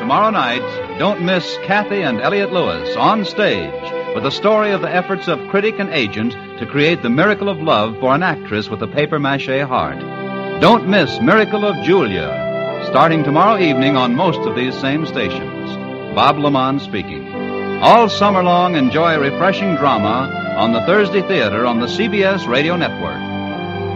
tomorrow night, don't miss Kathy and Elliot Lewis on stage with the story of the efforts of critic and agent to create the miracle of love for an actress with a papier-mâché heart. Don't miss Miracle of Julia, starting tomorrow evening on most of these same stations. Bob Lamont speaking. All summer long, enjoy refreshing drama on the Thursday Theater on the CBS Radio Network.